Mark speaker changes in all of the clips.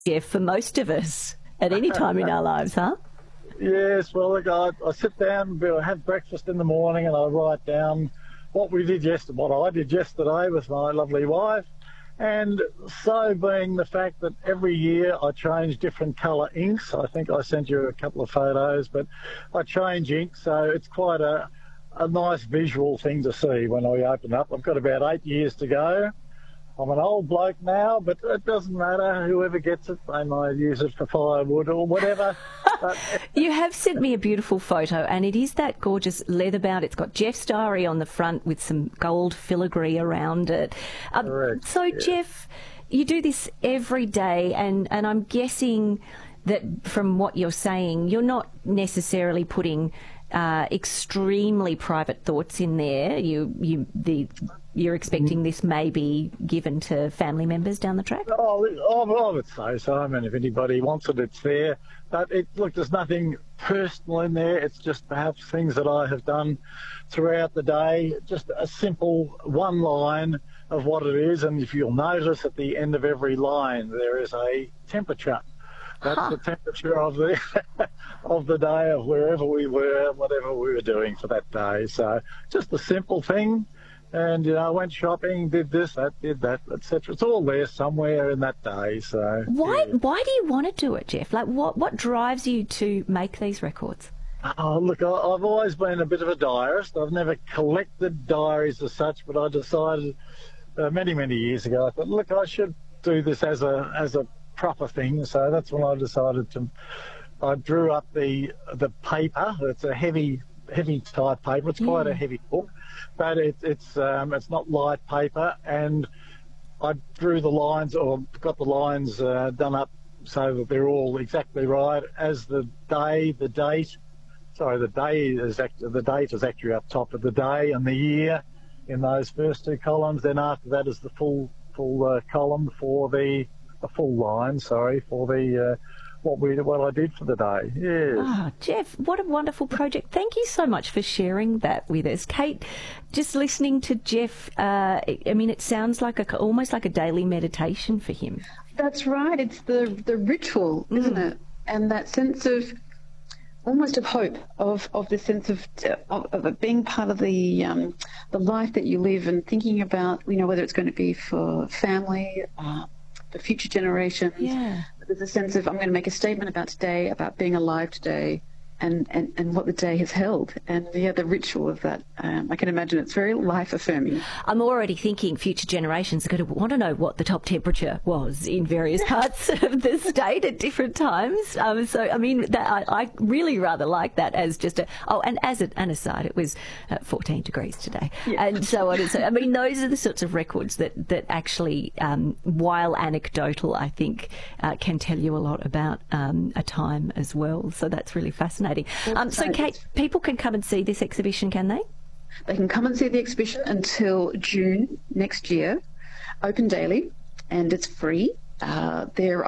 Speaker 1: Jeff, for most of us at any time in our lives, huh?
Speaker 2: Yes, well, look, I sit down, I have breakfast in the morning, and I write down what we did yesterday, what I did yesterday with my lovely wife. And so being the fact that every year I change different colour inks, I think I sent you a couple of photos, but I change ink, so it's quite a nice visual thing to see when I open up. I've got about 8 years to go. I'm an old bloke now, but it doesn't matter. Whoever gets it, they might use it for firewood or whatever. But
Speaker 1: you have sent me a beautiful photo, and it is that gorgeous leather bound. It's got Jeff's diary on the front with some gold filigree around it.
Speaker 2: Correct.
Speaker 1: So, yeah. Jeff, you do this every day, and I'm guessing that from what you're saying, you're not necessarily putting extremely private thoughts in there. You're expecting this may be given to family members down the track?
Speaker 2: Oh, I would say so. I mean, if anybody wants it, it's there. But look, there's nothing personal in there. It's just perhaps things that I have done throughout the day. Just a simple one line of what it is. And if you'll notice at the end of every line, there is a temperature. That's the temperature of the day, of wherever we were, whatever we were doing for that day. So just a simple thing. And, I went shopping, did this, that, did that, etc. It's all there somewhere in that day. So
Speaker 1: why do you want to do it, Jeff? Like, what drives you to make these records?
Speaker 2: Oh, look, I've always been a bit of a diarist. I've never collected diaries as such, but I decided many, many years ago, I thought, look, I should do this as a proper thing. So that's when I decided I drew up the paper. It's a heavy type paper. It's quite a heavy book, but it's not light paper. And I drew the lines, or got the lines done up so that they're all exactly right. As the date is actually up top of the day and the year in those first two columns. Then after that is the full column for the full line. Sorry, for the what I did for the day. Yes.
Speaker 1: Oh, Jeff, what a wonderful project. Thank you so much for sharing that with us. Kate, just listening to Jeff, it sounds like almost like a daily meditation for him.
Speaker 3: That's right. It's the ritual, isn't it? And that sense of almost of hope, of the sense of being part of the life that you live, and thinking about, whether it's going to be for family, for future generations.
Speaker 1: Yeah.
Speaker 3: There's a sense of, I'm going to make a statement about today, about being alive today, and what the day has held. And the ritual of that, I can imagine it's very life-affirming.
Speaker 1: I'm already thinking future generations are going to want to know what the top temperature was in various parts of the state at different times. I really rather like that as just and as an aside, it was 14 degrees today. Yeah. And so on. And so, those are the sorts of records that actually, while anecdotal, I think can tell you a lot about a time as well. So that's really fascinating. So, Kate, people can come and see this exhibition, can they?
Speaker 3: They can come and see the exhibition until June next year, open daily, and it's free. There's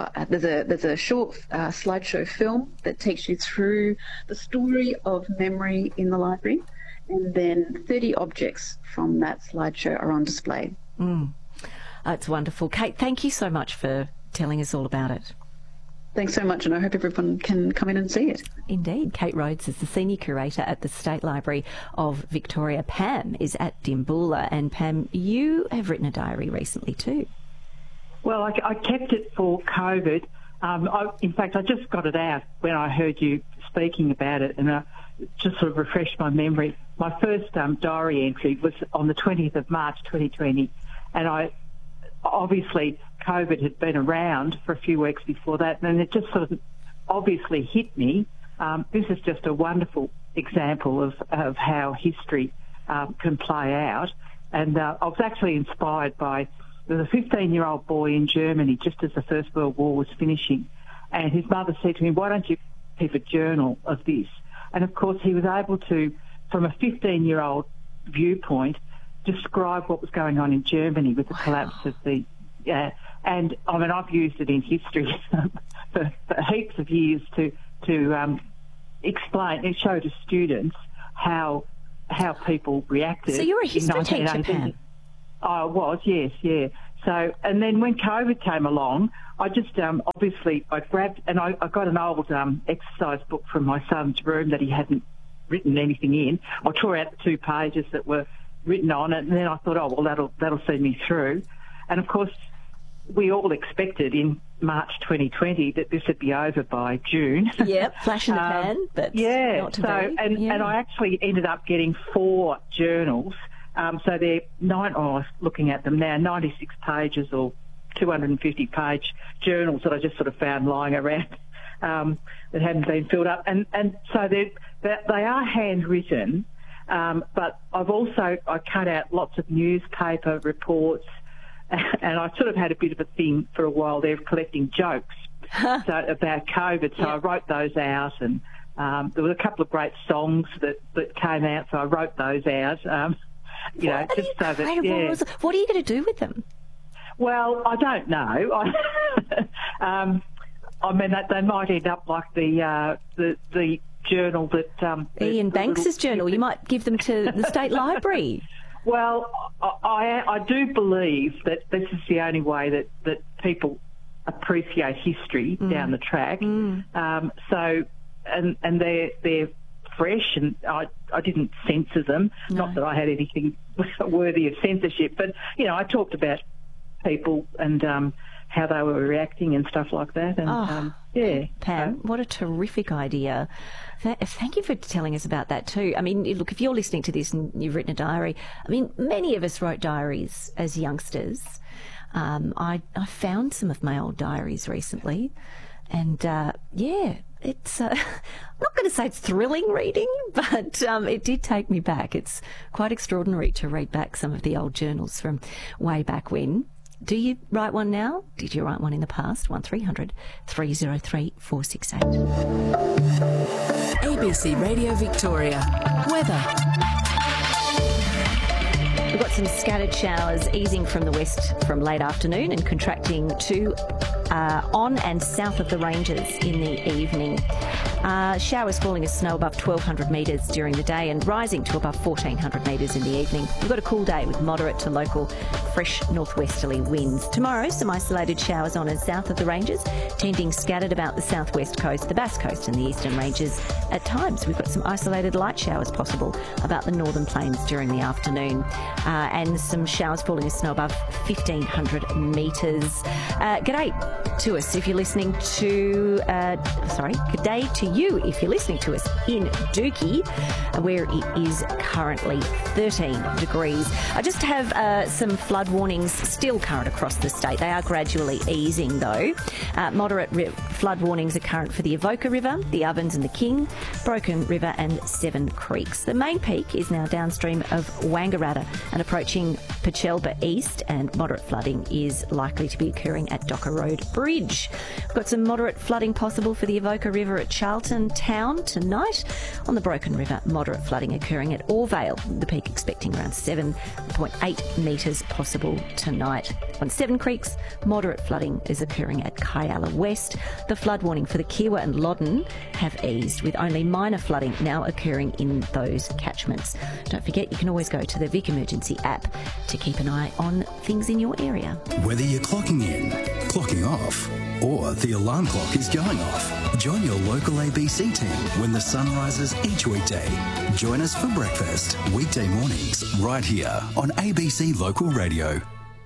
Speaker 3: a short slideshow film that takes you through the story of memory in the library, and then 30 objects from that slideshow are on display.
Speaker 1: It's wonderful. Kate, thank you so much for telling us all about it.
Speaker 3: Thanks so much, and I hope everyone can come in and see it.
Speaker 1: Indeed. Kate Rhodes is the Senior Curator at the State Library of Victoria. Pam is at Dimboola, and Pam, you have written a diary recently too.
Speaker 4: Well, I kept it for COVID. In fact, I just got it out when I heard you speaking about it, and just sort of refreshed my memory. My first diary entry was on the 20th of March 2020, and obviously COVID had been around for a few weeks before that, and it just sort of obviously hit me. This is just a wonderful example of how history can play out. And I was actually inspired by, there was a 15-year-old boy in Germany just as the First World War was finishing, and his mother said to him, "Why don't you keep a journal of this?" And of course he was able to, from a 15-year-old viewpoint, describe what was going on in Germany with the collapse of the... and I've used it in history for heaps of years to explain and show to students how people reacted.
Speaker 1: So you're a history teacher, Pam?
Speaker 4: I was, yes, yeah. So, and then when COVID came along, I just obviously I grabbed and I got an old exercise book from my son's room that he hadn't written anything in. I tore out the 2 pages that were written on it, and then I thought, oh well, that'll see me through. And of course, we all expected in March 2020 that this would be over by June.
Speaker 1: Yep, flash in the pan, but not to be.
Speaker 4: And I actually ended up getting 4 journals. So they're I was looking at them now, 96 pages or 250-page journals that I just sort of found lying around that hadn't been filled up. And so they are handwritten, but I cut out lots of newspaper reports, and I sort of had a bit of a thing for a while there of collecting jokes about COVID. So I wrote those out, and there were a couple of great songs that came out, so I wrote those out. Just so that,
Speaker 1: What are you going to do with them?
Speaker 4: Well, I don't know. I mean, they might end up like the journal that
Speaker 1: Ian Banks's journal. You might give them to the State Library.
Speaker 4: Well, I do believe that this is the only way that people appreciate history down the track. So, and they're fresh, and I didn't censor them. No. Not that I had anything worthy of censorship, but I talked about people and how they were reacting and stuff like that. And
Speaker 1: Pam, what a terrific idea. Thank you for telling us about that too. I mean, look, if you're listening to this and you've written a diary, I mean, many of us wrote diaries as youngsters. I found some of my old diaries recently, and it's I'm not going to say it's thrilling reading, but it did take me back. It's quite extraordinary to read back some of the old journals from way back when. Do you write one now? Did you write one in the past? 1300 303 468.
Speaker 5: ABC Radio Victoria. Weather.
Speaker 1: We've got some scattered showers easing from the west from late afternoon and contracting to on and south of the ranges in the evening. Showers falling as snow above 1,200 metres during the day and rising to above 1,400 metres in the evening. We've got a cool day with moderate to local fresh northwesterly winds. Tomorrow, some isolated showers on and south of the ranges, tending scattered about the southwest coast, the Bass Coast and the eastern ranges. At times, we've got some isolated light showers possible about the northern plains during the afternoon, and some showers falling as snow above 1,500 metres. G'day to us if you're listening to, g'day to you if you're listening to us in Dookie, where it is currently 13 degrees. I just have some flood warnings still current across the state. They are gradually easing though. Moderate flood warnings are current for the Avoca River, the Ovens and the King, Broken River and Seven Creeks. The main peak is now downstream of Wangaratta and approaching Pachelba East, and moderate flooding is likely to be occurring at Docker Road Bridge. We've got some moderate flooding possible for the Avoca River at Charlton Town tonight. On the Broken River, moderate flooding occurring at Orvale. The peak expecting around 7.8 metres possible tonight. On Seven Creeks, moderate flooding is occurring at Kyalla West. The flood warning for the Kiewa and Loddon have eased, with only minor flooding now occurring in those catchments. Don't forget, you can always go to the Vic Emergency app to keep an eye on things in your area.
Speaker 6: Whether you're clocking in, clocking off, or the alarm clock is going off, join your local ABC team when the sun rises each weekday. Join us for breakfast, weekday mornings, right here on ABC Local Radio.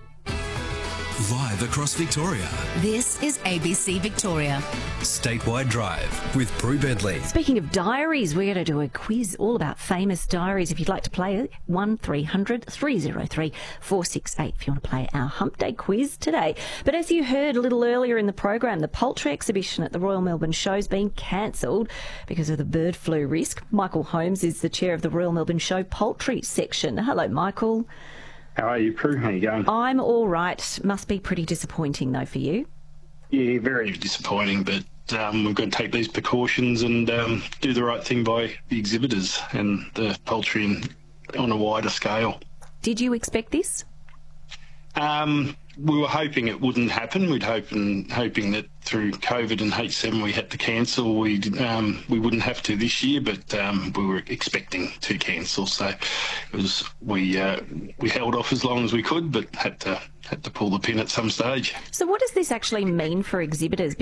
Speaker 6: Live across Victoria.
Speaker 5: This is ABC Victoria.
Speaker 6: Statewide Drive with Prue Bentley.
Speaker 1: Speaking of diaries, we're going to do a quiz all about famous diaries. If you'd like to play it, 1300 303 468 if you want to play our Hump Day quiz today. But as you heard a little earlier in the program, the poultry exhibition at the Royal Melbourne Show has been cancelled because of the bird flu risk. Michael Holmes is the chair of the Royal Melbourne Show poultry section. Hello, Michael.
Speaker 7: How are you, Prue? How you going?
Speaker 1: I'm all right. Must be pretty disappointing, though, for you.
Speaker 7: Yeah, very disappointing, but we've got to take these precautions and do the right thing by the exhibitors and the poultry on a wider scale.
Speaker 1: Did you expect this?
Speaker 7: We were hoping it wouldn't happen. We'd hoping that through COVID and H7 we had to cancel. We wouldn't have to this year, but we were expecting to cancel. So it was we held off as long as we could, but had to pull the pin at some stage.
Speaker 1: So what does this actually mean for exhibitors?